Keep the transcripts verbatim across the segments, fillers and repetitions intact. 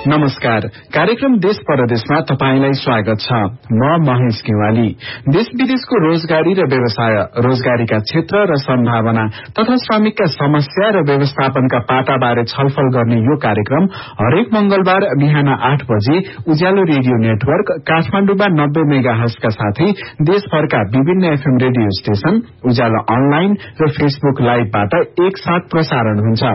नमस्कार। कार्यक्रम देश परदेशमा तपाईंलाई स्वागत छ। म महेश गेवाली। देश विदेशको रोजगारी र व्यवसाय, रोजगारीका क्षेत्र र सम्भावना तथा श्रमिकका समस्या र व्यवस्थापनका पाटाबारे छलफल गर्ने यो कार्यक्रम हरेक मंगलबार बिहान आठ बजे उज्यालो रेडियो नेटवर्क काठमाडौँमा नब्बे मेगाहर्जका साथै देशभरका विभिन्न एफएम रेडियो स्टेशन, उज्यालो अनलाइन र फेसबुक लाइभबाट एकसाथ प्रसारण हुन्छ।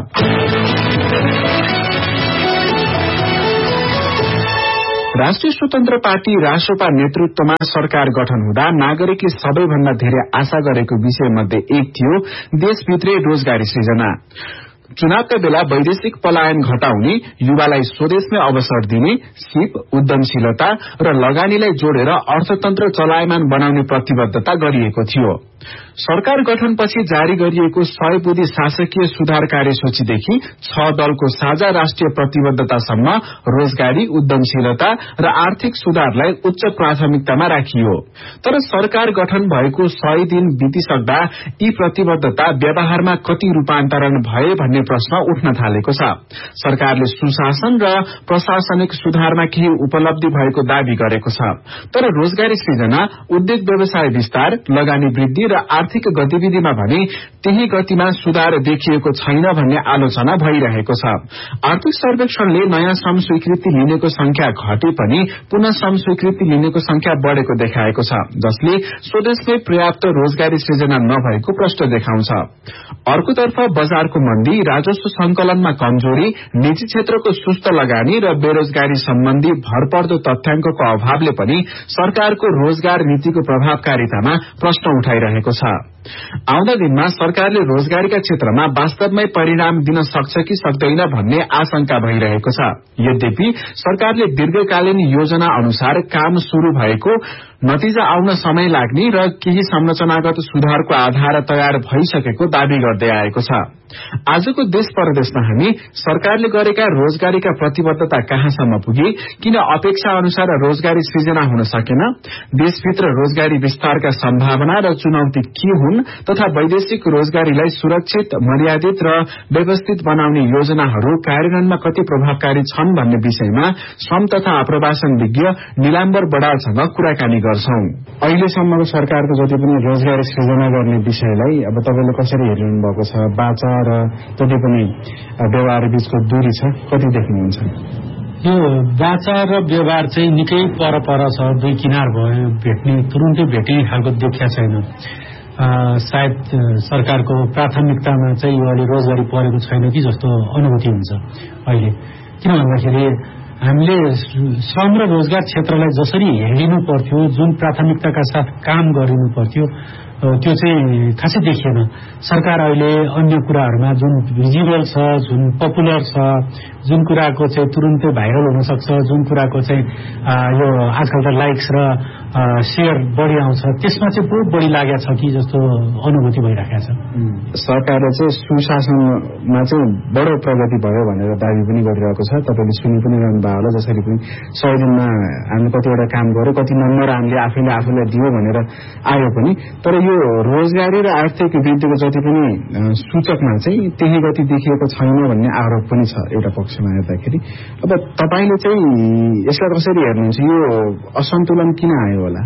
राष्ट्रिय स्वतन्त्र पार्टी रासोपा नेतृत्वमा सरकार गठन हुँदा नागरिकले सबैभन्दा धेरै आशा गरेको विषय मध्ये एक थियो देशभित्रै रोजगारी सृजना। चुनावका बेला वैदेशिक पलायन घटाउने, युवालाई स्वदेशमै अवसर दिने, सिप, उद्यमशीलता र लगानीलाई जोडेर अर्थतन्त्र चलायमान बनाउने प्रतिबद्धता गरिएको थियो। सरकार गठनपछि जारी गरिएको सय बुँदी शासकीय सुधार कार्यसूचीदेखि छ दलको साझा राष्ट्रिय प्रतिबद्धतासम्म रोजगारी, उद्यमशीलता र आर्थिक सुधारलाई उच्च प्राथमिकतामा राखियो। तर सरकार गठन भएको सय दिन बितिसक्दा यी प्रतिबद्धता व्यवहारमा कति रूपान्तरण भए भन्ने प्रश्न उठ्न थालेको छ। सरकारले सुशासन र प्रशासनिक सुधारमा केही उपलब्धि भएको दावी गरेको छ, तर रोजगारी सृजना, उद्योग व्यवसाय विस्तार, लगानी वृद्धि र आर्थिक गतिविधिमा भने त्यही गतिमा सुधार देखिएको छैन भन्ने आलोचना भइरहेको छ। आर्थिक सर्वेक्षणले नयाँ श्रम स्वीकृति लिनेको संख्या घटे पनि पुनः श्रम स्वीकृति लिनेको संख्या बढ़ेको देखाएको छ, जसले स्वदेशमै पर्याप्त रोजगारी सृजना नभएको प्रश्न देखाउँछ। अर्कोतर्फ बजारको मन्दी, राजस्व संकलनमा कमजोरी, निजी क्षेत्रको सुस्त लगानी र बेरोजगारी सम्बन्धी भरपर्दो तथ्याङ्कको अभावले पनि सरकारको रोजगार नीतिको प्रभावकारितामा प्रश्न उठाइरहेको छ। आउँदा दिनमा सरकारले रोजगारीका क्षेत्रमा वास्तवमै परिणाम दिन सक्छ कि सक्दैन भन्ने आशंका भइरहेको छ। यद्यपि सरकारले दीर्घकालीन योजना अनुसार काम शुरू भएको, नतिजा आउन समय लाग्ने र केही संरचनागत सुधारको आधार तयार भइसकेको दावी गर्दै आएको छ। आजको देश परदेशमा हामी सरकारले गरेका रोजगारीका प्रतिबद्धता कहाँसम्म पुगे, किन अपेक्षा अनुसार रोजगारी सृजना हुन सकेन, देशभित्र रोजगारी विस्तारका सम्भावना र चुनौती के हुन् तथा वैदेशिक रोजगारीलाई सुरक्षित, मर्यादित र व्यवस्थित बनाउने योजनाहरू कार्यान्वयनमा कति प्रभावकारी छन् भन्ने विषयमा श्रम तथा आप्रवासन विज्ञ निलाम्बर बडालसँग कुराकानी गर्छौं। अहिलेसम्मको सरकारको जति पनि रोजगारी सृजना गर्ने विषयलाई अब तपाईले कसरी हेरिरहनु भएको छ? बाचा र जति पनि व्यवहार बीचको दूरी छ, कति देख्नुहुन्छ? यो बाचा र व्यवहार चाहिँ निकै पर पर छ, दुई किनार भयो, भेट्ने तुरुन्तै भेट्ने खालको देखिया छैन। सायद सरकारको प्राथमिकतामा चाहिँ यो अलि रोजगारी परेको छैन कि जस्तो अनुभूति हुन्छ अहिले। किन भन्दाखेरि हामीले श्रम र रोजगार क्षेत्रलाई जसरी हेरिनु पर्थ्यो, जुन प्राथमिकताका साथ काम गरिनु पर्थ्यो, त्यो चाहिँ खासै देखिएन। सरकार अहिले अन्य कुराहरूमा जुन भिजिबल छ, जुन पपुलर छ, जुन कुराको चाहिँ तुरुन्तै भाइरल हुन सक्छ, जुन कुराको चाहिँ यो आजकल त लाइक्स र शेयर बढी आउँछ, त्यसमा चाहिँ बहुत बढी लागेको छ कि जस्तो अनुभूति भइरहेको छ। सरकारले चाहिँ सुशासनमा चाहिँ बडो प्रगति भयो भनेर दावी पनि गरिरहेको छ। तपाईले सुनि पनि रहनु भयो होला, जसरी पनि सय दिनमा हामीले कतिवटा काम गर्यो, कति नम्बर हामीले आफैले आफूलाई दियो भनेर आयो पनि, तर यो रोजगारी र आर्थिक वृद्धिको जति पनि सूचकमा चाहिँ त्यही गति देखिएको छैन भन्ने आरोप पनि छ एउटा पक्षमा हेर्दाखेरि। अब तपाईले चाहिँ यसलाई कसरी हेर्नुहुन्छ? यो असन्तुलन किन आयो होला?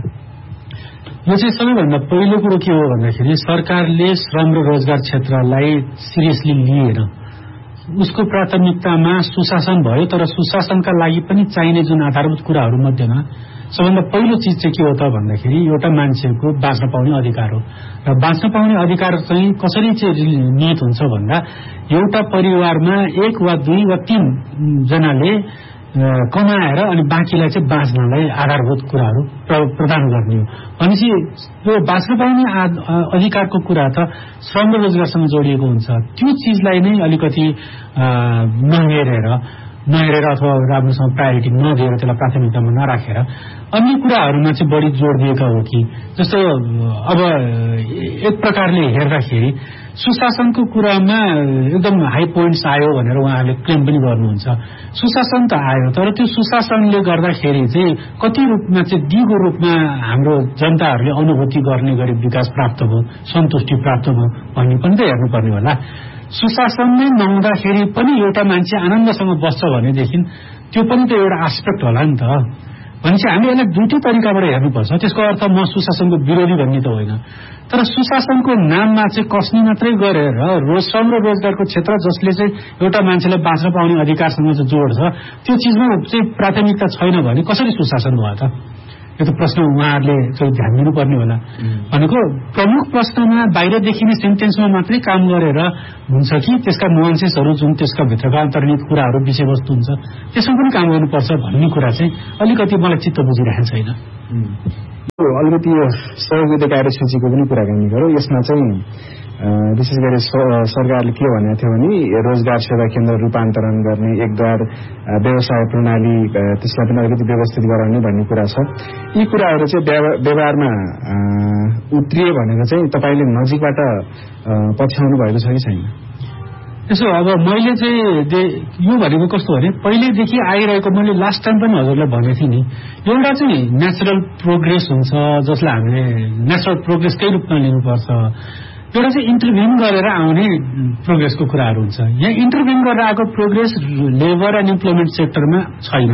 यो चाहिँ सबैभन्दा पहिलो कुरो के हो भन्दाखेरि सरकारले श्रम र रोजगार क्षेत्रलाई सिरियसली लिएन। उसको प्राथमिकतामा सुशासन भयो, तर सुशासनका लागि पनि चाहिने जुन आधारभूत कुराहरू मध्येमा सबभन्दा पहिलो चीज चाहिँ के हो त भन्दाखेरि एउटा मान्छेको बाँच्न पाउने अधिकार हो। र बाँच्न पाउने अधिकार चाहिँ कसरी चाहिँ निहित हुन्छ भन्दा एउटा परिवारमा एक वा दुई वा तीन जनाले कमाएर अनि बाँकीलाई चाहिँ बाँच्नलाई आधारभूत कुराहरू प्रदान गर्ने हो। भनेपछि यो बाँच्न पाउने अधिकारको कुरा त श्रम र रोजगारसँग जोडिएको हुन्छ। त्यो चीजलाई नै अलिकति नहेरेर नहेरेर अथवा राम्रोसँग प्रायोरिटी नदिएर, त्यसलाई प्राथमिकतामा नराखेर अन्य कुराहरूमा चाहिँ बढी जोड दिएका हो कि जस्तो अब एक प्रकारले हेर्दाखेरि सुशासनको कुरामा एकदम हाई पोइन्ट्स आयो भनेर उहाँहरूले क्लेम पनि गर्नुहुन्छ। सुशासन त आयो, तर त्यो सुशासनले गर्दाखेरि चाहिँ कति रूपमा चाहिँ दिगो रूपमा हाम्रो जनताहरूले अनुभूति गर्ने गरी विकास प्राप्त भयो, सन्तुष्टि प्राप्त भयो भन्ने पनि त हेर्नुपर्ने होला। सुशासन नै नहुँदाखेरि पनि एउटा मान्छे आनन्दसँग बस्छ भनेदेखि त्यो पनि त एउटा एस्पेक्ट होला नि त। भनेपछि हामी यसलाई दुईटै तरिकाबाट हेर्नुपर्छ। त्यसको अर्थ म सुशासनको विरोधी भन्ने त होइन, तर सुशासनको नाममा चाहिँ कस्नी मात्रै गरेर श्रम र रोजगारको क्षेत्र जसले चाहिँ एउटा मान्छेलाई बाँच्न पाउने अधिकारसँग चाहिँ जोड्छ, त्यो चिजमा चाहिँ प्राथमिकता छैन भने कसरी सुशासन भयो त? यो त प्रश्न उहाँहरूले चाहिँ ध्यान दिनुपर्ने होला। भनेको प्रमुख प्रश्नमा बाहिर देखिने सेन्टेन्समा मात्रै काम गरेर हुन्छ कि त्यसका नुआन्सेसहरू जुन त्यसका भित्रका अन्तर्निहित कुराहरू विषयवस्तु हुन्छ त्यसमा पनि काम गर्नुपर्छ भन्ने कुरा चाहिँ अलिकति मलाई चित्त बुझिरहेको छैन। अलिकति यो सहयोग विधेयक कार्यसूचीको पनि कुराकानी गरौँ। यसमा चाहिँ विशेष गरी सरकारले के भनेको थियो भने रोजगार सेवा केन्द्र रूपान्तरण गर्ने, एकद्वार व्यवसाय प्रणाली त्यसलाई पनि अलिकति व्यवस्थित गराउने भन्ने कुरा छ। यी कुराहरू चाहिँ व्यवहारमा उत्रिए भनेर चाहिँ तपाईँले नजिकबाट पछ्याउनु भएको छ कि छैन? यसो अब मैले चाहिँ यो भनेको कस्तो भने पहिलेदेखि आइरहेको, मैले लास्ट टाइम पनि हजुरलाई भनेको थिएँ नि, एउटा चाहिँ नेचुरल प्रोग्रेस हुन्छ जसलाई हामीले नेचुरल प्रोग्रेसकै रूपमा लिनुपर्छ, एउटा चाहिँ इन्टरभ्युन गरेर आउने प्रोग्रेसको कुराहरू हुन्छ। यहाँ इन्टरभ्युन गरेर आएको प्रोग्रेस लेबर एन्ड इम्प्लोइमेन्ट सेक्टरमा छैन,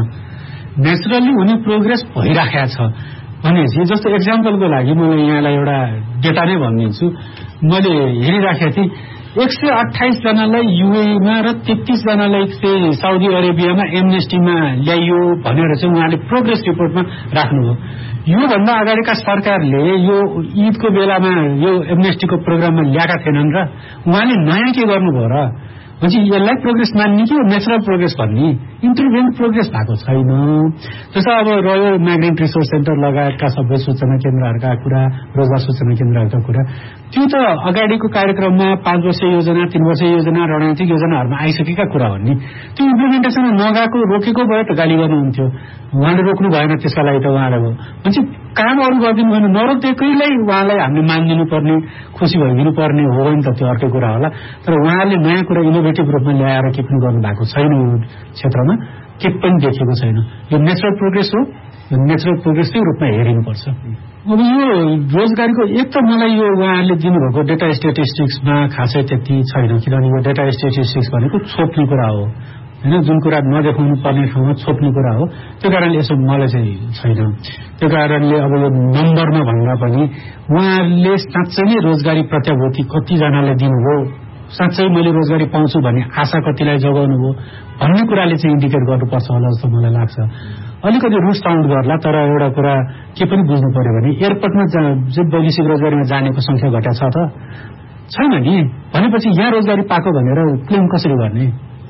नेचुरली हुने प्रोग्रेस भइराखेको छ भनेपछि जस्तो एक्जाम्पलको लागि म यहाँलाई एउटा डेटा नै भनिदिन्छु। मैले हेरिराखेको थिएँ एक सय अठाइस जनालाई युएईमा र तेत्तीस जनालाई चाहिँ साउदी अरेबियामा एमनेस्टीमा ल्याइयो भनेर चाहिँ उहाँले प्रोग्रेस रिपोर्टमा राख्नुभयो। योभन्दा अगाडिका सरकारले यो ईदको बेलामा यो एमनेस्टीको प्रोग्राममा ल्याएका थिएनन् र उहाँले नयाँ के गर्नुभयो र? भनेपछि यसलाई प्रोग्रेस मान्ने कि नेचुरल प्रोग्रेस भन्ने? इन्टरभेन्ट प्रोग्रेस भएको छैन। जस्तो अब रह्यो माइग्रेन्ट रिसोर्स सेन्टर लगायतका सबै सूचना केन्द्रहरूका कुरा, रोजगार सूचना केन्द्रहरूका कुरा, त्यो त अगाडिको कार्यक्रममा पाँच वर्ष योजना, तीन वर्ष योजना, रणनीतिक योजनाहरूमा आइसकेका कुरा हो नि। त्यो इम्प्लिमेन्टेसन नगएको रोकेको भए त गाली गर्नुहुन्थ्यो, उहाँले रोक्नु भएन, त्यसका लागि त उहाँलाई भयो। भनेपछि काम अरू गरिदिनु भएन, नरोक्दैकैलाई उहाँलाई हामीले मानिदिनु पर्ने, खुसी भइदिनु पर्ने हो नि त, त्यो अर्कै कुरा होला। तर उहाँले नयाँ कुरा इनोभेटिभ रूपमा ल्याएर के पनि गर्नु भएको छैन, यो क्षेत्रमा के पनि देखेको छैन। यो नेचुरल प्रोग्रेस हो, यो नेचुरल प्रोग्रेसकै रूपमा हेरिनुपर्छ। अब यो रोजगारीको एक त मलाई यो उहाँहरूले दिनुभएको डेटा स्ट्याटिस्टिक्समा खासै त्यति छैन, किनभने यो डेटा स्ट्याटिस्टिक्स भनेको छोप्ने कुरा हो होइन, जुन कुरा नदेखाउनु पर्ने ठाउँमा छोप्ने कुरा हो। त्यो कारणले यसो मलाई चाहिँ छैन। त्यो कारणले अब यो नम्बरमा भन्दा पनि उहाँहरूले साँच्चै नै रोजगारी प्रत्याभूति कतिजनालाई दिनुभयो, साँच्चै मैले रोजगारी पाउँछु भन्ने आशा कतिलाई जगाउनु भयो भन्ने कुराले चाहिँ इन्डिकेट गर्नुपर्छ होला जस्तो मलाई लाग्छ। अलिकति रुट साउन्ड गर्ला, तर एउटा कुरा के पनि बुझ्नु पर्यो भने एयरपोर्टमा जो वैदेशिक रोजगारीमा जानेको संख्या घट्या छ त छैन नि, भनेपछि यहाँ रोजगारी पाएको भनेर क्लेम कसरी गर्ने?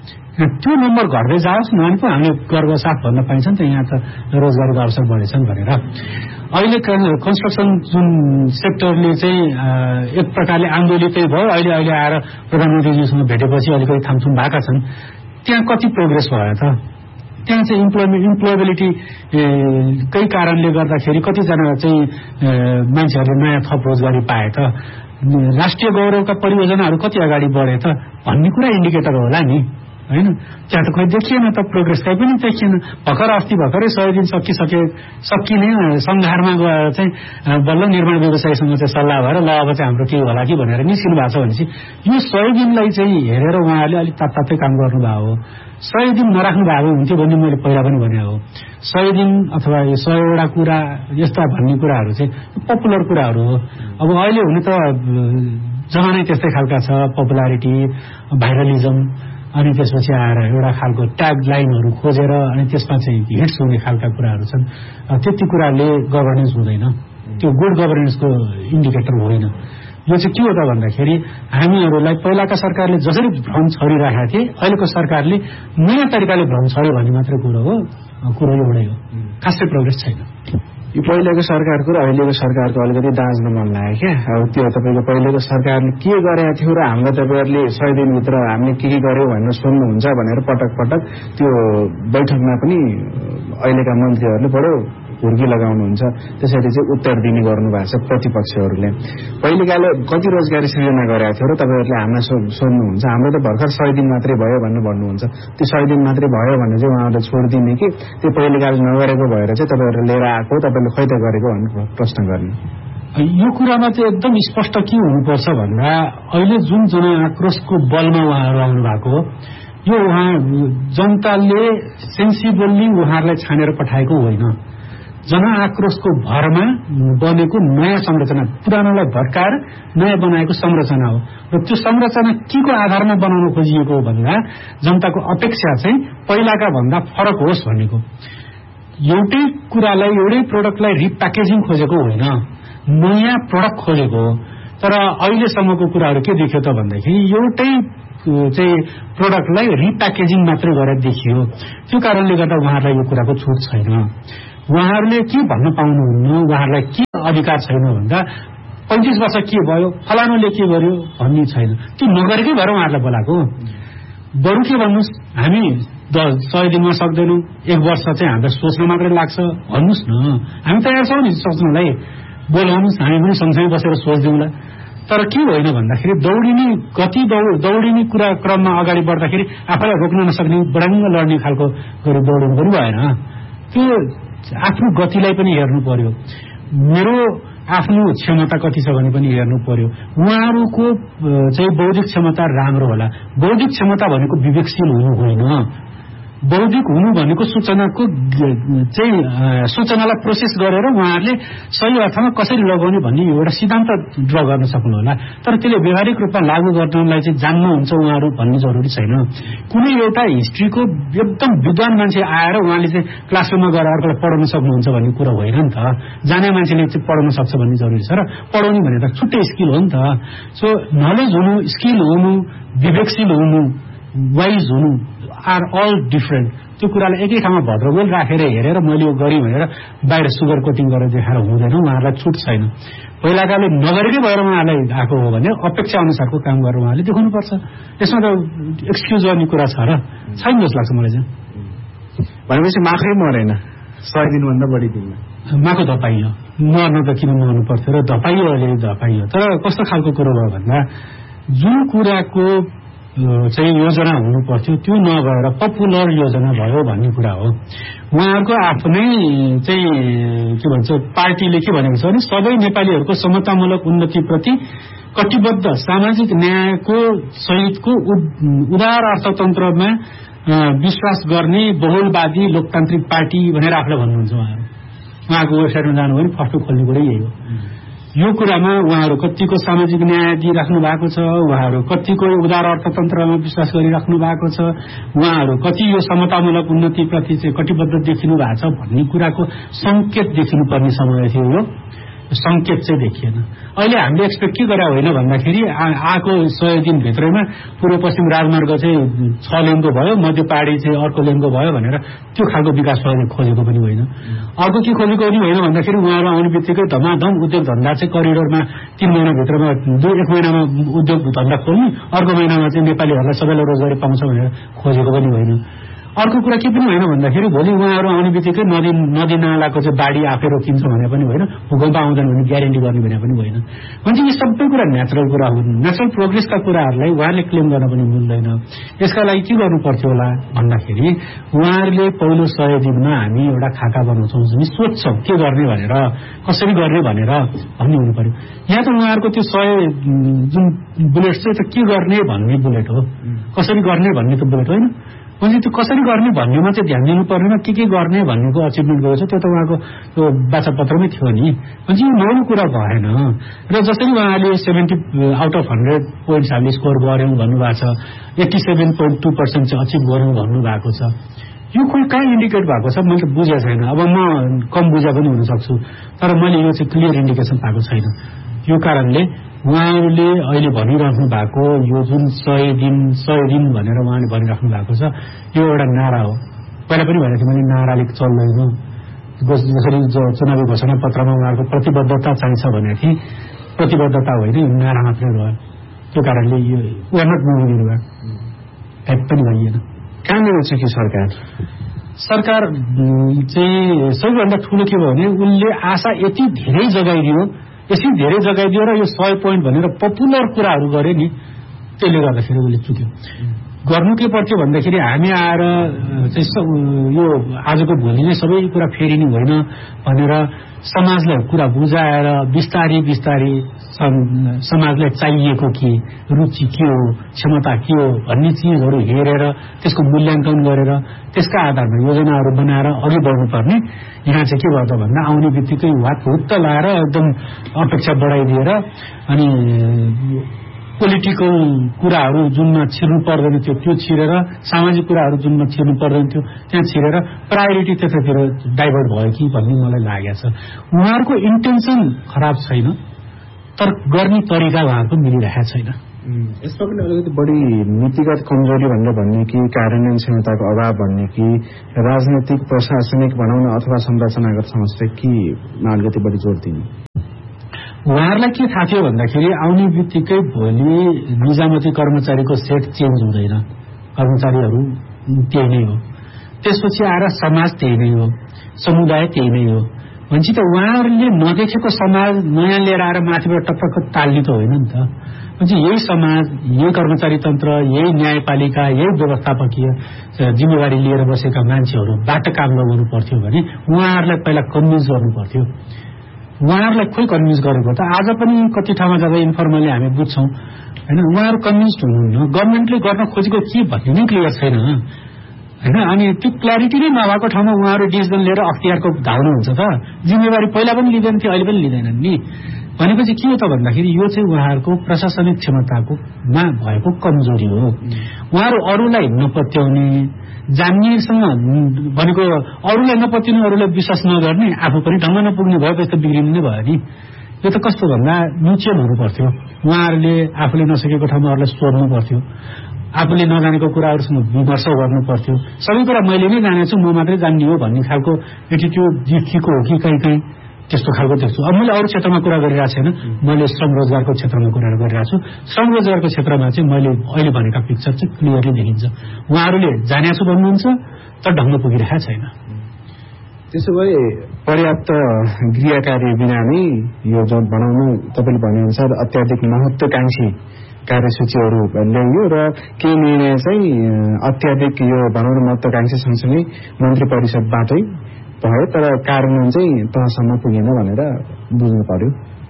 त्यो नम्बर घट्दै जाओस् न, अनि पो हामीले गर्व साथ भन्न पाइन्छ नि त यहाँ त रोजगारीको अवसर बढेछन् भनेर। अहिले कन्स्ट्रक्सन जुन सेक्टरले चाहिँ एक प्रकारले आन्दोलितै भयो, अहिले अहिले आएर प्रधानमन्त्रीजीसँग भेटेपछि अलिकति थामथुम भएका छन्। त्यहाँ कति प्रोग्रेस भयो त? त्यहाँ चाहिँ इम्प्लोइमेन्ट इम्प्लोएबिलिटी कै कारणले गर्दाखेरि कतिजना चाहिँ मान्छेहरूले नयाँ थप रोजगारी पाए त? राष्ट्रिय गौरवका परियोजनाहरू कति अगाडि बढे त भन्ने कुरा इन्डिकेटर होला नि होइन। त्यहाँ त खोइ देखिएन त, प्रोग्रेस कहीँ पनि देखिएन। भर्खर अस्ति भर्खरै सय दिन सकिसके सकिने संघारमा गएर चाहिँ बल्ल निर्माण व्यवसायीसँग चाहिँ सल्लाह भएर ल अब चाहिँ हाम्रो के होला कि भनेर निस्किनु भएको छ भनेपछि यो सय दिनलाई चाहिँ हेरेर उहाँहरूले अलिक तात्तातै काम गर्नुभएको हो। सय दिन नराख्नु भएको हुन्थ्यो भन्ने मैले पहिला पनि भने हो। सय दिन अथवा यो सयवटा कुरा यस्ता भन्ने कुराहरू चाहिँ पपुलर कुराहरू हो। अब अहिले हुने त जमानै त्यस्तै खालका छ, पपुलारिटी, भाइरलिजम, अनि त्यसपछि आएर एउटा खालको ट्याग लाइनहरू खोजेर अनि त्यसमा चाहिँ हिट्स हुने खालका कुराहरू छन्। त्यति कुराले गभर्नेन्स हुँदैन, त्यो गुड गभर्नेन्सको इन्डिकेटर होइन। यो चाहिँ के हो त भन्दाखेरि हामीहरूलाई पहिलाका सरकारले जसरी भ्रम छरिरहेका थिए अहिलेको सरकारले नयाँ तरिकाले भ्रम छर्यो भन्ने मात्रै कुरो हो। कुरो एउटै हो, खासै प्रोग्रेस छैन। यो पहिलेको सरकारको र अहिलेको सरकारको अलिकति दाँच्न मन लाग्यो क्या। अब त्यो तपाईँको पहिलेको सरकारले के गरेको थियो र हामीलाई तपाईँहरूले सय दिनभित्र हामीले के के गर्यो भनेर सोध्नुहुन्छ भनेर पटक पटक त्यो बैठकमा पनि अहिलेका मन्त्रीहरूले बडो हुर्की लगाउनुहुन्छ त्यसरी चाहिँ उत्तर दिने गर्नु भएको छ प्रतिपक्षहरूले। पहिलेकाले कति रोजगारी सृजना गरेका थियो र तपाईँहरूले हामीलाई सोध्नुहुन्छ, हाम्रो त भर्खर सय दिन मात्रै भयो भनेर भन्नुहुन्छ। त्यो सय दिन मात्रै भयो भने चाहिँ उहाँहरूले छोडिदिने कि त्यो पहिलेकाले नगरेको भएर चाहिँ तपाईँहरूले लिएर आएको तपाईँले खै त गरेको भनेर प्रश्न गर्ने। यो कुरामा चाहिँ एकदम स्पष्ट के हुनुपर्छ भन्दा अहिले जुन जनआक्रोशको बलमा उहाँहरू आउनु भएको हो, यो उहाँ जनताले सेन्सिबली उहाँहरूलाई छानेर पठाएको होइन। जनआक्रोशको भरमा बनेको नयाँ संरचना, पुरानोलाई भत्काएर नयाँ बनाएको संरचना हो र त्यो संरचना के को आधारमा बनाउन खोजिएको हो भन्दा जनताको अपेक्षा चाहिँ पहिलाका भन्दा फरक होस् भनेको। एउटै कुरालाई एउटै प्रोडक्टलाई रिप्याकेजिङ खोजेको होइन, नयाँ प्रडक्ट खोजेको हो। तर अहिलेसम्मको कुराहरू के देखियो त भन्दाखेरि एउटै चाहिँ प्रोडक्टलाई रिप्याकेजिङ मात्रै गरेर देखियो। त्यो कारणले गर्दा उहाँहरूलाई यो कुराको छुट छैन। उहाँहरूले के भन्न पाउनुहुन्न, उहाँहरूलाई के अधिकार छैन भन्दा पैंतिस वर्ष के भयो, फलानुले के गर्यो भन्ने छैन। त्यो नगरेकै भएर उहाँहरूलाई बोलाएको। बरु के भन्नुहोस्, हामी सय दिनमा सक्दैनौँ, एक वर्ष चाहिँ हामीलाई सोच्न मात्रै लाग्छ भन्नुहोस् न, हामी तयार छौँ नि सोच्नलाई। बोलाउनुहोस्, हामी पनि सँगसँगै बसेर सोच्दिउँला। तर के होइन भन्दाखेरि दौडिने गति दौडिने कुरा क्रममा अगाडि बढ्दाखेरि आफैलाई रोक्न नसक्ने बडाङ्ग लड्ने खालको गरी दौडिनु पनि भएन। त्यो आफ्नो गतिलाई पनि हेर्नु पर्यो, मेरो आफ्नो क्षमता कति छ भने पनि हेर्नु पर्यो। उहाँहरूको चाहिँ बौद्धिक क्षमता राम्रो होला। बौद्धिक क्षमता भनेको विवेकशील हुनु होइन, बौद्धिक हुनु भनेको सूचनाको चाहिँ सूचनालाई प्रोसेस गरेर उहाँहरूले सही अर्थमा कसरी लगाउने भन्ने एउटा सिद्धान्त ड्र गर्न सक्नु होला। तर त्यसले व्यावहारिक रूपमा लागू गर्नलाई चाहिँ जान्नुहुन्छ उहाँहरू भन्ने जरुरी छैन। कुनै एउटा हिस्ट्रीको एकदम विद्वान मान्छे आएर उहाँले चाहिँ क्लासरुममा गएर अर्कोलाई पढाउन सक्नुहुन्छ भन्ने कुरा होइन नि त। जाने मान्छेले चाहिँ पढाउन सक्छ भन्ने जरुरी छ र पढाउने भनेर छुट्टै स्किल हो नि त। सो नलेज हुनु, स्किल हुनु, विवेकशील हुनु, वाइज हुनु आर अल डिफरेन्ट। त्यो कुरालाई एकै ठाउँमा भद्रगोल राखेर हेरेर मैले यो गरेँ भनेर बाहिर सुगर कोटिङ गरेर देखाएर हुँदैन। उहाँहरूलाई छुट छैन। पहिलाकाले नगरेकै भएर उहाँहरूलाई आएको हो भने अपेक्षा अनुसारको काम गरेर उहाँले देखाउनुपर्छ। यसमा त एक्सक्युज गर्ने कुरा छ र छैन जस्तो लाग्छ मलाई चाहिँ। भनेपछि माखै मरेन, सय दिनभन्दा बढी दिनमा माको धपाइयो, मर्न त किन मर्नु पर्थ्यो र धपाइयो, अहिले धपाइयो। तर कस्तो खालको कुरो भयो भन्दा जुन कुराको चाहिँ योजना हुनु पर्थ्यो त्यो नभएर पपुलर योजना भयो भन्ने कुरा हो। उहाँहरूको आफ्नै चाहिँ के भन्छ पार्टीले के भनेको छ भने सबै नेपालीहरूको समतामूलक उन्नतिप्रति कटिबद्ध सामाजिक न्यायको सहितको उदार अर्थतन्त्रमा विश्वास गर्ने बहुलवादी लोकतान्त्रिक पार्टी भनेर आफूलाई भन्नुहुन्छ उहाँहरू। उहाँको वेबसाइटमा जानु भने फर्स्ट खोल्ने कुरै यही हो। यो कुरामा उहाँहरू कतिको सामाजिक न्याय दिइराख्नु भएको छ, उहाँहरू कतिको उदार अर्थतन्त्रमा विश्वास गरिराख्नु भएको छ, उहाँहरू कति यो समतामूलक उन्नतिप्रति चाहिँ कटिबद्ध देखिनु भएको छ भन्ने कुराको संकेत देखिनुपर्ने समय थियो। यो संकेत चाहिँ देखिएन। अहिले हामीले एक्सपेक्ट के गरे होइन भन्दाखेरि आएको सय दिनभित्रैमा पूर्व पश्चिम राजमार्ग चाहिँ छ लेनको भयो, मध्य पहाडी चाहिँ अर्को लेनको भयो भनेर त्यो खालको विकास खोजेको पनि होइन। अर्को के खोजेको पनि होइन भन्दाखेरि उहाँहरू आउने बित्तिकै धमाधम उद्योग धन्दा चाहिँ करिडोरमा तीन महिनाभित्रमा दुई एक महिनामा उद्योग धन्दा खोल्ने, अर्को महिनामा चाहिँ नेपालीहरूलाई सबैलाई रोजगारी पाउँछ भनेर खोजेको पनि होइन। अर्को कुरा के पनि होइन भन्दाखेरि भोलि उहाँहरू आउने बित्तिकै नदी नदी नालाको चाहिँ बाढी आफै रोकिन्छ भने पनि होइन, भूकम्प आउँदैन भने ग्यारेन्टी गर्ने भने पनि होइन। भने यी सबै कुरा नेचुरल कुरा हुन्। नेचुरल प्रोग्रेसका कुराहरूलाई उहाँहरूले क्लेम गर्न पनि मिल्दैन। यसका लागि के गर्नु पर्थ्यो होला भन्दाखेरि उहाँहरूले पहिलो सय दिनमा हामी एउटा खाका बनाउँछौँ, हामी सोध्छौँ के गर्ने भनेर, कसरी गर्ने भनेर भन्ने हुनु पर्यो। यहाँ त उहाँहरूको त्यो सय जुन बुलेट चाहिँ त के गर्ने भन्ने बुलेट हो, कसरी गर्ने भन्ने त बुलेट होइन। भने त्यो कसरी गर्ने भन्नेमा चाहिँ ध्यान दिनु पर्नेमा के के गर्ने भन्नेको अचिभमेन्ट गरेको छ त्यो त उहाँको त्यो बाचापत्रमै थियो नि। भने यो नौलो कुरा भएन। र जसरी उहाँले seventy out of hundred points हामीले स्कोर गऱ्यौँ भन्नुभएको छ, eighty seven point two percent चाहिँ अचिभ गऱ्यौँ भन्नुभएको छ। यो कोही कहाँ इन्डिकेट भएको छ मैले त बुझेको छैन। अब म कम बुझा पनि हुन सक्छु, तर मैले यो चाहिँ क्लियर इन्डिकेसन पाएको छैन। यो कारणले उहाँहरूले अहिले भनिराख्नु भएको यो जुन सय दिन सय दिन भनेर उहाँले भनिराख्नु भएको छ यो एउटा नारा हो। पहिला पनि भनेको थिएँ मैले नाराले चल्दैन, जसरी चुनावी घोषणा पत्रमा उहाँहरूको प्रतिबद्धता चाहिन्छ भनेको थिएँ, प्रतिबद्धता होइन यो नारा मात्रै रह्यो। त्यो कारणले यो उहाँ नट मुभिङ भयो टाइप पनि भइएन। कहाँनिर छ कि सरकार सरकार चाहिँ सबैभन्दा ठूलो के भयो भने उनले आशा यति धेरै जगाइदियो यति धेरै जगाइदियो र यो सय पोइन्ट भनेर पपुलर कुराहरू गरे नि, त्यसले गर्दाखेरि उसले चुक्यो। गर्नु के पर्थ्यो भन्दाखेरि हामी आएर यो आजको भोलि नै सबै कुरा फेरिने होइन भनेर समाजलाई कुरा बुझाएर बिस्तारी बिस्तारी समाजलाई चाहिएको के, रुचि के हो, क्षमता के हो भन्ने चिजहरू हेरेर त्यसको मूल्याङ्कन गरेर त्यसका आधारमा योजनाहरू बनाएर अघि बढ्नुपर्ने। यहाँ चाहिँ के गर्दा भन्दा आउने बित्तिकै हात हुत्त लाएर एकदम अपेक्षा बढाइदिएर अनि पोलिटिकल कुराहरू जुनमा छिर्नु पर्दैन थियो त्यो छिरेर, सामाजिक कुराहरू जुनमा छिर्नु पर्दैन थियो त्यहाँ छिरेर प्रायोरिटी त्यतातिर डाइभर्ट भयो कि भन्ने मलाई लागेको छ। उहाँहरूको इन्टेन्सन खराब छैन तर गर्ने तरिका उहाँहरूको मिलिरहेको छैन। यसमा पनि अलिकति बढी नीतिगत कमजोरी भनेर भन्ने कि कार्यान्वयन क्षमताको अभाव भन्ने कि राजनैतिक प्रशासनिक भनौँ न अथवा संरचनागत समस्या केमा अलिकति बढी जोड दिने? उहाँहरूलाई के थाहा थियो भन्दाखेरि आउने बित्तिकै भोलि निजामती कर्मचारीको सेट चेन्ज हुँदैन, कर्मचारीहरू त्यही नै हो, त्यसपछि आएर समाज त्यही नै हो, समुदाय त्यही नै हो भन्छ त उहाँहरूले नदेखेको समाज नयाँ लिएर आएर माथिबाट टक्क ताल्ने त होइन नि त। भन्छ यही समाज, यही कर्मचारी तन्त्र, यही न्यायपालिका, यही व्यवस्थापकीय जिम्मेवारी लिएर बसेका मान्छेहरूबाट काम लगाउनु पर्थ्यो भने उहाँहरूलाई पहिला कन्भिन्स गर्नु पर्थ्यो। उहाँहरूलाई खोइ कन्भिन्स गरेको त आज पनि कति ठाउँमा जाँदा इन्फर्मली हामी बुझ्छौँ होइन, उहाँहरू कन्भिन्स हुनुहुन्न। गभर्मेन्टले गर्न खोजेको के भन्ने नै क्लियर छैन होइन। अनि त्यो क्ल्यारिटी नै नभएको ठाउँमा उहाँहरू डिसिजन लिएर अख्तियारको धाउनुहुन्छ त। जिम्मेवारी पहिला पनि लिँदैन थियो, अहिले पनि लिँदैनन् नि। भनेपछि के हो त भन्दाखेरि यो चाहिँ उहाँहरूको प्रशासनिक क्षमताको मा भएको कमजोरी हो। उहाँहरू अरूलाई नपत्याउने, जान्नेसँग भनेको अरूलाई नपत्याउने, अरूलाई विश्वास नगर्ने, आफू पनि ढङ्ग नपुग्ने भएपछि त बिग्रिनु नै भयो नि। यो त कस्तो भन्दा म्युचुअल हुनु पर्थ्यो। उहाँहरूले आफूले नसकेको ठाउँमा अरूलाई सोध्नु पर्थ्यो, आफूले नजानेको कुराहरूसँग विमर्श गर्नु पर्थ्यो। सबै कुरा मैले नै जानेको छु, म मात्रै जान्ने हो भन्ने खालको एटिट्युड देखिएको हो कि कहीँ कहीँ त्यस्तो खालको देख्छु। अब मैले अरू क्षेत्रमा कुरा गरिरहेको छैन, मैले श्रम रोजगारको क्षेत्रमा कुरा गरिरहेको छु। श्रम रोजगारको क्षेत्रमा चाहिँ मैले अहिले भनेका पिक्चर चाहिँ क्लियरली देखिन्छ। उहाँहरूले जानेको छु भन्नुहुन्छ तर ढङ्ग पुगिरहेको छैन। त्यसो भए पर्याप्त गृह कार्य बिना नै यो जुन बनाउनु तपाईँले भनेअनुसार अत्याधिक महत्त्वकांक्षी कार्यसूचीहरू ल्याइयो र केही निर्णय चाहिँ अत्याधिक यो भनौँ न महत्त्वकांक्षी सँगसँगै मन्त्री परिषदबाटै भयो तर कार्यान्वयन चाहिँ तहसम्म पुगेन भनेर बुझ्नु पर्यो।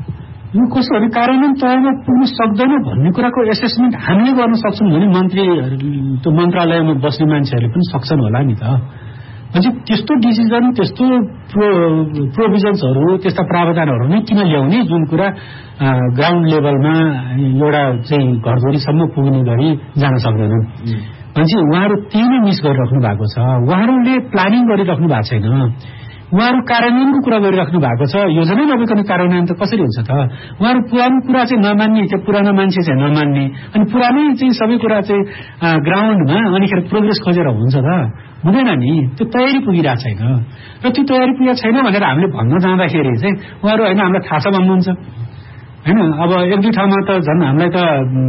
यो कस्तो भने कार्यान्वयन तहमा पुग्न सक्दैन भन्ने कुराको एसेसमेन्ट हामीले गर्न सक्छौँ भने मन्त्री त्यो मन्त्रालयमा बस्ने मान्छेहरूले पनि सक्छन् होला नि त। म्हणजे त्यस्तो डिसिजन, त्यस्तो प्रो प्रोभिजन्सहरू, त्यस्ता प्रावधानहरू नै किन ल्याउने जुन कुरा ग्राउन्ड लेभलमा एउटा चाहिँ घरधुरीसम्म पुग्ने गरी जान सक्दैनन्। भनेपछि उहाँहरू त्यही नै मिस गरिराख्नु भएको छ। उहाँहरूले प्लानिङ गरिराख्नु भएको छैन, उहाँहरू कार्यान्वयनको कुरा गरिराख्नु भएको छ। योजना नभइकन कार्यान्वयन त कसरी हुन्छ त? उहाँहरू पुरानो कुरा चाहिँ नमान्ने, त्यो पुरानो मान्छे चाहिँ नमान्ने, अनि पुरानै चाहिँ सबै कुरा चाहिँ ग्राउन्डमा अनिखेर प्रोग्रेस खोजेर हुन्छ त? हुँदैन नि। त्यो तयारी पुगिरहेको छैन र त्यो तयारी पुगेको छैन भनेर हामीले भन्न जाँदाखेरि चाहिँ उहाँहरू होइन हामीलाई थाहा छ भन्नुहुन्छ होइन। अब एक दुई ठाउँमा त झन् हामीलाई त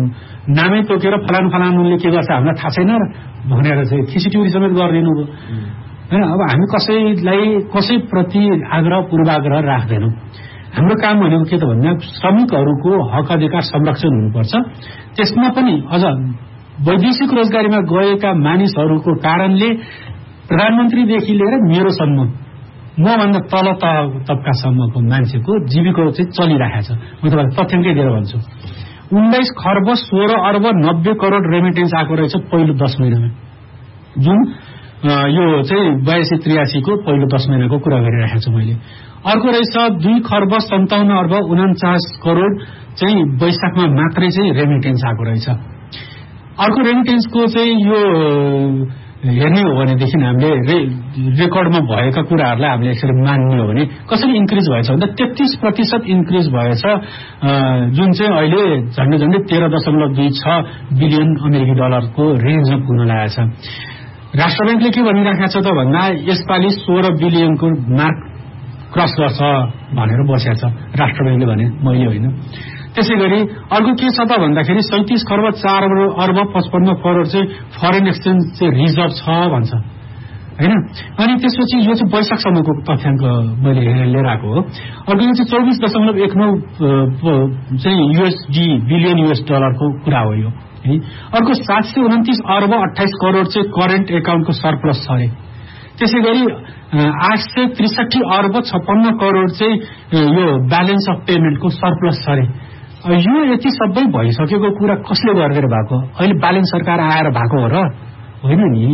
नामै तोकेर फलानु फलानुले के गर्छ हामीलाई थाहा छैन भनेर चाहिँ खिचिटिउरी समेत गरिदिनु भयो होइन। अब हामी कसैलाई कसैप्रति आग्रह पूर्वाग्रह राख्दैनौँ। हाम्रो काम भनेको के त भन्दा श्रमिकहरूको हक अधिकार संरक्षण हुनुपर्छ। त्यसमा पनि अझ वैदेशिक रोजगारीमा गएका मानिसहरूको कारणले प्रधानमन्त्रीदेखि लिएर मेरोसम्म मभन्दा तल तबकासम्मको मान्छेको जीविका चाहिँ चलिरहेको छ। म तपाईँलाई तथ्याङ्कै दिएर भन्छु, उन्नाइस खर्ब सोह्र अर्ब नब्बे करोड रेमिटेन्स आएको रहेछ पहिलो दस महिनामा, जुन यो चाहिँ बयासी त्रियासीको पहिलो दस महिनाको कुरा गरिरहेको छु मैले। अर्को रहेछ दुई खर्ब सन्ताउन्न अर्ब उन्चास करोड चाहिँ वैशाखमा मात्रै चाहिँ रेमिटेन्स आएको रहेछ। अर्को रेमिटेन्सको चाहिँ यो हेर्ने हो भनेदेखि हामीले रे रेकर्डमा भएका कुराहरूलाई हामीले यसरी मान्ने हो भने कसरी इन्क्रिज भएछ भन्दा तेत्तीस प्रतिशत इन्क्रिज भएछ, जुन चाहिँ अहिले झन्डै झन्डै तेह्र दशमलव दुई छ बिलियन अमेरिकी डलरको रेन्जमा पुग्न लागेको छ। राष्ट्र ब्याङ्कले के भनिराखेको छ त भन्दा यसपालि सोह्र बिलियनको मार्क क्रस गर्छ भनेर बसेको छ राष्ट्र ब्याङ्कले भने, मैले होइन। त्यसै गरी अर्को के छ त भन्दाखेरि सैतिस खर्ब चार अर्ब पचपन्न करोड चाहिँ फरेन एक्सचेन्ज चाहिँ रिजर्भ छ भन्छ। हैन। अनि त्यसपछि यो चाहिँ वैशाखसम्मको तथ्याङ्क मैले लिएर आएको हो। अर्को यो चाहिँ चौबिस दशमलव एक नौ चाहिँ युएसडी बिलियन युएस डलरको कुरा हो यो है। अर्को सात सय उन्तिस अर्ब अठाइस करोड चाहिँ करेन्ट एकाउन्टको सरप्लस छ अरे। त्यसै गरी आठ सय त्रिसठी अर्ब छप्पन्न करोड चाहिँ यो ब्यालेन्स अफ पेमेन्टको सरप्लस छ अरे। यो यति सबै भइसकेको कुरा कसले गरेर भएको? अहिले ब्यालेन्स सरकार आएर भएको हो र होइन नि।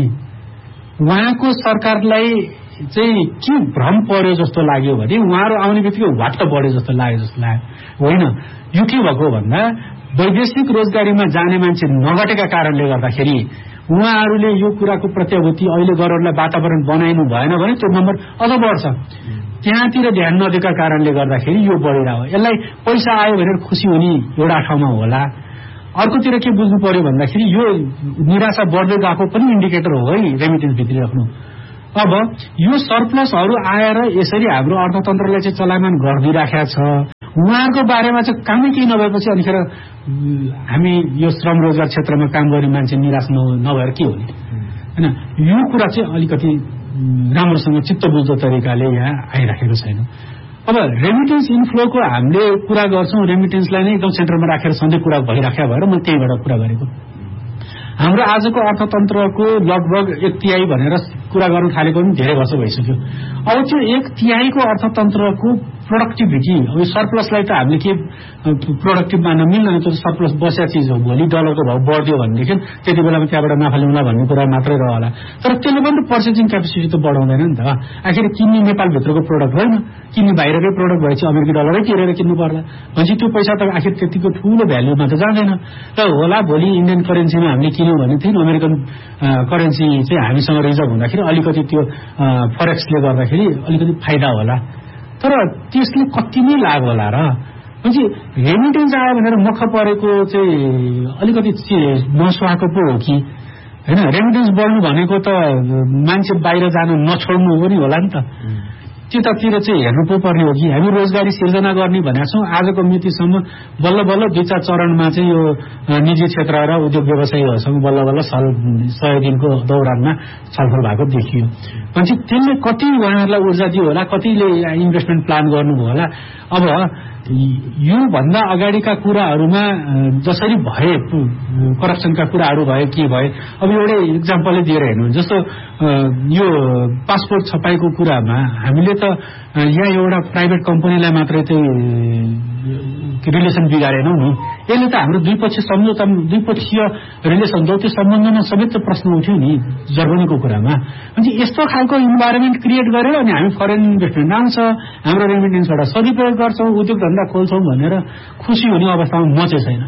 उहाँको सरकारलाई चाहिँ के भ्रम पर्यो जस्तो लाग्यो भने उहाँहरू आउने बित्तिकै वाट्ट बढ्यो जस्तो लाग्यो जस्तो लाग्यो होइन। यो के भएको भन्दा वैदेशिक रोजगारीमा जाने मान्छे नघटेका कारणले गर्दाखेरि उहाँहरूले यो कुराको प्रत्याभूति अहिले गरौँला वातावरण बनाइनु भएन भने त्यो नम्बर अझ बढ्छ। त्यहाँतिर ध्यान नदिएका कारणले गर्दाखेरि यो बढिरहेको। यसलाई पैसा आयो भनेर खुसी हुने एउटा ठाउँमा होला। अर्कोतिर के बुझ्नु पर्यो भन्दाखेरि यो निराशा बढ्दै गएको पनि इन्डिकेटर हो है रेमिटेन्स भित्रिराख्नु। अब यो सरप्लसहरू आएर यसरी हाम्रो अर्थतन्त्रलाई चाहिँ चलायमान गरिदिइराखेको छ। उहाँहरूको बारेमा चाहिँ कामै केही नभएपछि अनिखेर हामी यो श्रम रोजगार क्षेत्रमा काम गर्ने मान्छे निराश नभएर के हुने हैन। यो कुरा चाहिँ अलिकति राम्रोसँग चित्त बुझ्दो तरिकाले यहाँ आइराखेको छैन। अब रेमिटेन्स इन्फ्लोको हामीले कुरा गर्छौँ, रेमिटेन्सलाई नै एकदम सेन्टरमा राखेर सधैँ कुरा भइराखेको भएर म त्यहीबाट कुरा गरेको। हाम्रो आजको अर्थतन्त्रको लगभग एक तिहाई भनेर कुरा गर्न थालेको पनि धेरै वर्ष भइसक्यो। अब त्यो एक तिहाईको अर्थतन्त्रको प्रोडक्टिभिटी, अब सरप्लसलाई त हामीले के प्रोडक्टिभ मान्न मिल्दैन, त्यो सरप्लस बस्या चिज हो। भोलि डलरको भाव बढ्यो भनेदेखि त्यति बेलामा त्यहाँबाट नाफा ल्याउँला भन्ने कुरा मात्रै रहला। तर त्यसले पनि पर्चेसिङ क्यापेसिटी त बढाउँदैन नि त। आखिर किन्ने नेपालभित्रको प्रोडक्ट होइन, किन्ने बाहिरकै प्रोडक्ट भएपछि अमेरिकी डलरै तिरेर किन्नु पर्ला भनेपछि त्यो पैसा त आखिर त्यतिको ठुलो भ्याल्युमा त जाँदैन। र होला भोलि इन्डियन करेन्सीमा हामीले किन्यौँ भने थियौँ, अमेरिकन करेन्सी चाहिँ हामीसँग रिजर्भ हुँदाखेरि अलिकति त्यो फरेक्सले गर्दाखेरि अलिकति फाइदा होला। तर त्यसले कति नै लाभ होला र भनेपछि रेमिटेन्स आयो भनेर मख परेको चाहिँ अलिकति नसुहाएको पो हो कि होइन। रेमिटेन्स बढ्नु भनेको त मान्छे बाहिर जान नछोड्नु पनि होला नि त। त्यतातिर चाहिँ हेर्नु पो पर्ने हो कि हामी रोजगारी सिर्जना गर्ने भनेका छौँ। आजको मितिसम्म बल्ल बल्ल दुई चार चरणमा चाहिँ यो निजी क्षेत्र र उद्योग व्यवसायीहरूसँग बल्ल बल्ल साल सय दिनको दौरानमा छलफल भएको देखियो। भनेपछि त्यसले कति उहाँहरूलाई ऊर्जा दियो होला, कतिले इन्भेस्टमेन्ट प्लान गर्नुभयो होला। अब यो भन्दा अगाडिका कुराहरूमा जसरी भए करप्सनका कुराहरू भए के भए, अब एउटै इक्जाम्पलै दिएर हेर्नु जस्तो यो पासपोर्ट छपाईको कुरामा हामीले त यहाँ एउटा प्राइभेट कम्पनीलाई मात्रै चाहिँ रिलेसन बिगारेनौँ नि। यसले त हाम्रो द्विपक्षीय सम्झौता द्विपक्षीय रिलेसन जो त्यो सम्बन्धमा समेत प्रश्न उठ्यो नि जर्मनीको कुरामा। अनि यस्तो खालको इन्भाइरोमेन्ट क्रिएट गरेर अनि हामी फरेन इन्भेस्टमेन्ट आउँछ, हाम्रो रेमिटेन्सबाट सदुपयोग गर्छौँ, उद्योग धन्दा खोल्छौँ भनेर खुसी हुने अवस्थामा म चाहिँ छैन।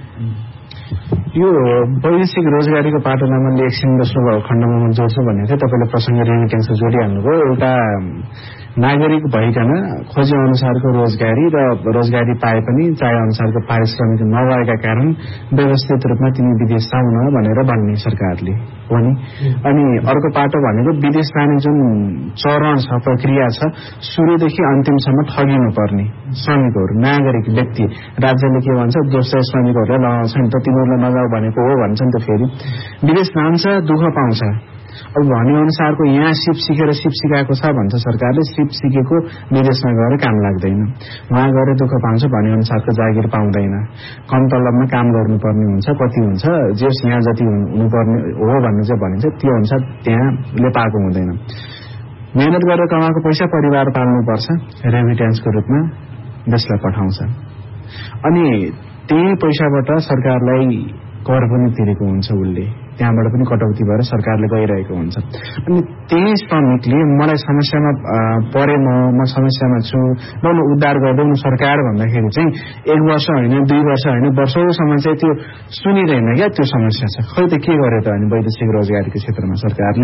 यो वैदेशिक रोजगारीको पाटोमा मैले एकछिन दोस्रो खण्डमा म जोड्छु भनेको थिएँ। तपाईँले प्रसङ्ग रेमिटेन्स जोडिहाल्नुभयो। एउटा नागरिक भइकन खोजे अनुसारको रोजगारी र रोजगारी पाए पनि चाहे अनुसारको पारिश्रमिक नभएका कारण व्यवस्थित रूपमा तिमी विदेश जाउन भनेर भन्ने सरकारले हो नि। अनि अर्को पाटो भनेको विदेश जाने जुन चरण छ, प्रक्रिया छ, सुरुदेखि अन्तिमसम्म ठगिनु पर्ने श्रमिकहरू, नागरिक व्यक्ति। राज्यले के भन्छ, दोस्रो श्रमिकहरूलाई लगाउँछ नि त, तिमीहरूलाई नजाऊ भनेको हो भन्छ नि त। फेरि विदेश जान्छ, दुःख पाउँछ। अब भने अनुसारको यहाँ सिप सिकेर सिप सिकाएको छ भन्छ सरकारले, सिप सिकेको विदेशमा गएर काम लाग्दैन, वहाँ गएर दुःख पाउँछ, भने अनुसारको जागिर पाउँदैन, कम तलबमा काम गर्नुपर्ने हुन्छ। कति हुन्छ जे यहाँ जति हुनुपर्ने हो भन्ने चाहिँ भनिन्छ त्यो अनुसार त्यहाँले पाएको हुँदैन। मेहनत गरेर कमाएको पैसा परिवार पाल्नुपर्छ, रेमिटेन्सको रूपमा देशलाई पठाउँछ। अनि त्यही पैसाबाट सरकारलाई कर पनि तिरेको हुन्छ, उसले त्यहाँबाट पनि कटौती भएर सरकारले गइरहेको हुन्छ। अनि त्यही श्रमिकले मलाई समस्यामा परे म म समस्यामा छु ल म उद्धार गरिदेऊ सरकार भन्दाखेरि चाहिँ एक वर्ष होइन, दुई वर्ष होइन, वर्षौँसम्म चाहिँ त्यो सुनिँदैन क्या, त्यो समस्या छ। खै त के गर्यो त अनि वैदेशिक रोजगारीको क्षेत्रमा सरकारले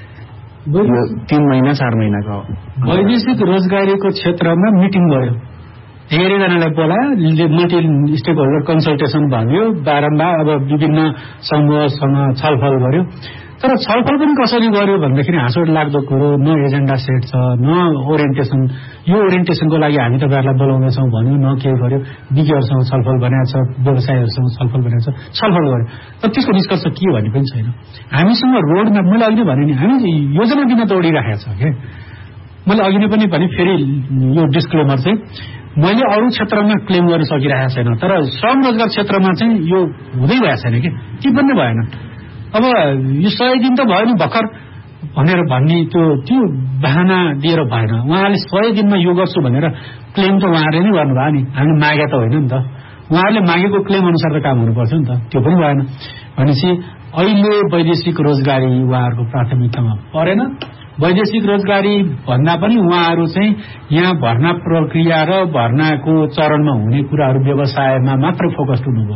तीन महिना चार महिनाको वैदेशिक रोजगारीको क्षेत्रमा मिटिङ गर्यो, धेरैजनालाई बोलायो, मल्टी स्टेक होल्डर कन्सल्टेसन भन्यो, बारम्बार अब विभिन्न समूहसँग छलफल गर्यो। तर छलफल पनि कसरी गर्यो भन्दाखेरि हाँसोट लाग्दो कुरो न एजेन्डा सेट छ न ओरिएन्टेसन यो ओरिएन्टेसनको लागि हामी तपाईँहरूलाई बोलाउँदैछौँ भन्यो न के गर्यो विज्ञहरूसँग छलफल बनाएको छ व्यवसायीहरूसँग छलफल बनाएको छ छलफल गर्यो तर त्यसको निष्कर्ष के भन्ने पनि छैन हामीसँग रोड म्याप मैले अघि नै भने नि हामी योजना बिना दौडिरहेको छ क्या मैले अघि नै पनि भने फेरि यो डिस्क्लेमर चाहिँ मैले अरू क्षेत्रमा क्लेम गर्न सकिरहेको छैन तर श्रम रोजगार क्षेत्रमा चाहिँ यो हुँदै भएको छैन कि के पनि भएन अब यो सय दिन त भयो नि भर्खर भनेर भन्ने त्यो त्यो बहाना दिएर भएन उहाँले सय दिनमा यो गर्छु भनेर क्लेम त उहाँहरूले नै गर्नुभयो नि हामीले मागे त होइन नि त उहाँहरूले मागेको क्लेम अनुसार त काम हुनुपर्छ नि त त्यो पनि भएन भनेपछि अहिले वैदेशिक रोजगारी उहाँहरूको प्राथमिकतामा परेन वैदेशिक रोजगारी भन्दा पनि उहाँहरू चाहिँ यहाँ भर्ना प्रक्रिया र भर्नाको चरणमा हुने कुराहरू व्यवसायमा मात्र फोकस्ड हुनुभयो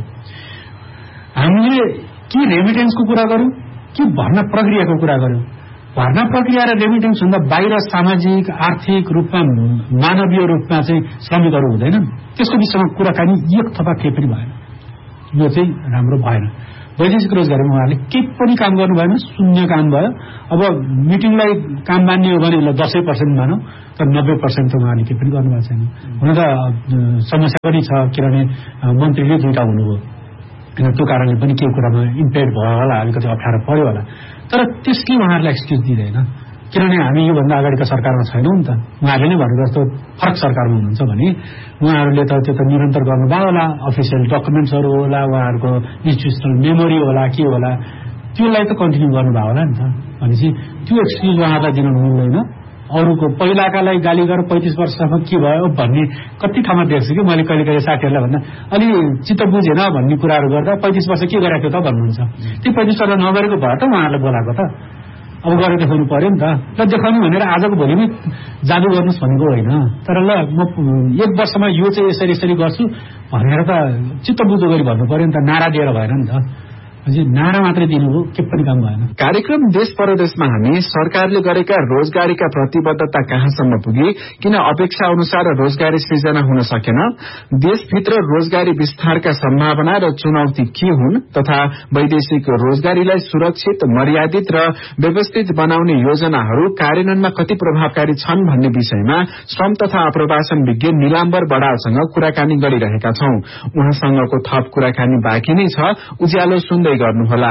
हामीले के रेमिटेन्सको कुरा गर्यौं कि भर्ना प्रक्रियाको कुरा गर्यौं भर्ना प्रक्रिया र रेमिटेन्स भन्दा बाहिर सामाजिक आर्थिक रूपमा मानवीय रूपमा चाहिँ श्रमिकहरू हुँदैनन् त्यसको विषयमा कुराकानी एक थपा केही पनि भएन यो चाहिँ राम्रो भएन वैदेशिक रोजगारीमा उहाँले केही पनि काम गर्नु भएन शून्य काम भयो अब मिटिङलाई काम मान्ने हो भने दसै पर्सेन्ट मानौँ तर नब्बे पर्सेन्ट त उहाँले केही पनि गर्नुभएको छैन हुन त समस्या पनि छ किनभने मन्त्रीले दुईटा हुनुभयो त्यो कारणले पनि केही कुरामा इम्प्याक्ट भयो होला अलिकति अप्ठ्यारो पर्यो होला तर त्यसले उहाँहरूलाई एक्सक्युज दिँदैन किनभने हामी योभन्दा अगाडिको सरकारमा छैनौँ नि त उहाँहरूले नै भनेको जस्तो फरक सरकारमा हुनुहुन्छ भने उहाँहरूले त त्यो त निरन्तर गर्नुभयो होला अफिसियल डकुमेन्ट्सहरू होला उहाँहरूको इन्स्टिट्युसनल मेमोरी होला के होला त्यसलाई त कन्टिन्यू गर्नुभयो होला नि त भनेपछि त्यो एक्सक्युज उहाँहरूलाई दिन मिल्दैन अरूको पहिलाकालाई गाली गरेर पैंतिस वर्षसम्म के भयो भन्ने कति ठाउँमा देख्छु कि मैले कहिले कहिले साथीहरूलाई भन्दा अलि चित्त बुझेन भन्ने कुराहरू गर्दा पैंतिस वर्ष के गरेको थियो त भन्नुहुन्छ त्यो पैंतिस वर्ष नगरेको भए त उहाँहरूलाई बोलाएको त अब गरेर देखाउनु पर्यो नि त ल देखाउनु भनेर आजको भोलि नै जादु गर्नुहोस् भनेको होइन तर ल म एक वर्षमा यो चाहिँ यसरी यसरी गर्छु भनेर त चित्त बुझ्दो गरी भन्नु पर्यो नि त नारा दिएर भएन नि त नारा मात्रै दिनुभयो के पनि काम भएन कार्यक्रम देश परदेशमा हामी सरकारले गरेका रोजगारीका प्रतिबद्धता कहाँसम्म पुगे किन अपेक्षा अनुसार रोजगारी सृजना हुन सकेन देशभित्र रोजगारी विस्तारका सम्भावना र चुनौती के हुन् तथा वैदेशिक रोजगारीलाई सुरक्षित मर्यादित र व्यवस्थित बनाउने योजनाहरू कार्यान्वयनमा कति प्रभावकारी छन् भन्ने विषयमा श्रम तथा आप्रवासन विज्ञ निलाम्बर बडालसँग कुराकानी गरिरहेका छौं उहाँसँगको थप कुराकानी बाँकी नै छ उज्यालो सुन्दै गर्नुहोला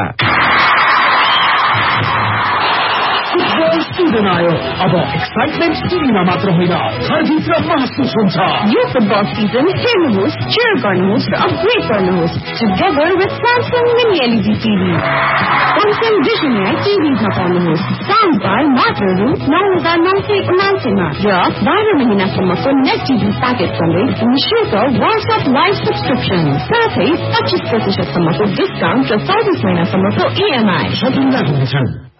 सिजन आयो अब एक्साइटमेन्ट टिभीमा मात्र होइन घरभित्र महसुस हुन्छ यो फुटबल सिजन हेर्नुहोस् चेयर गर्नुहोस् र अपग्रेड गर्नुहोस् together with Samsung mini LED TV Samsung vision या टिभीमा पाउनुहोस् साउन्ड बार मात्र रु नौ हजार नौ सय उनासीमा र बाह्र महिनासम्मको नेट टिभी प्याकेजसँगै निःशुल्क वाट्सएप लाइभ सब्सक्रिप्सन साथै पच्चीस प्रतिशतसम्मको डिस्काउन्ट र चौबिस महिनासम्मको इएमआई